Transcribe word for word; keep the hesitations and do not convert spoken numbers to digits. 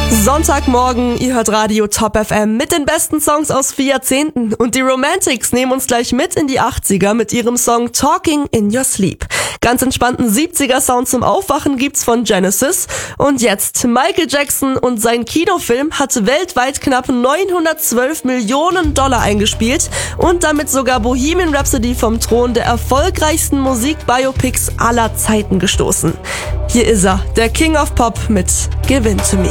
Sonntagmorgen, ihr hört Radio Top F M mit den besten Songs aus vier Jahrzehnten. Und die Romantics nehmen uns gleich mit in die achtziger mit ihrem Song Talking in Your Sleep. Ganz entspannten siebziger-Sound zum Aufwachen gibt's von Genesis. Und jetzt, Michael Jackson und sein Kinofilm hat weltweit knapp neunhundertzwölf Millionen Dollar eingespielt und damit sogar Bohemian Rhapsody vom Thron der erfolgreichsten Musik-Biopics aller Zeiten gestoßen. Hier ist er, der King of Pop mit Give In To Me.